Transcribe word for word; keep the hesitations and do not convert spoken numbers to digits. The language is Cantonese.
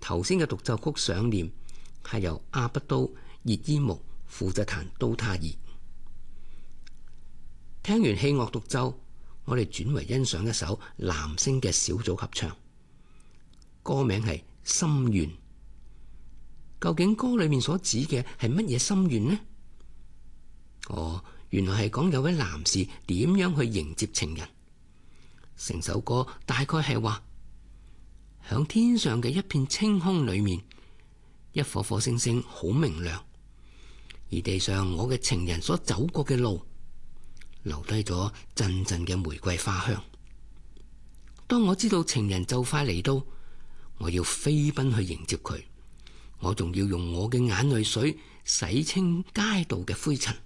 頭先嘅獨奏曲想念係由阿不都、熱依木負責彈都他爾。聽完器樂獨奏，我哋轉為欣賞一首男聲嘅小組合唱，歌名係《心願》。究竟歌裏面所指嘅係乜嘢心願呢？哦，原來係講有位男士點樣去迎接情人。成首歌大概係話，響天上嘅一片清空裏面，一顆顆星星好明亮，而地上我嘅情人所走過嘅路，留低咗陣陣嘅玫瑰花香。當我知道情人就快嚟到，我要飛奔去迎接佢，我仲要用我嘅眼淚水洗清街道嘅灰塵。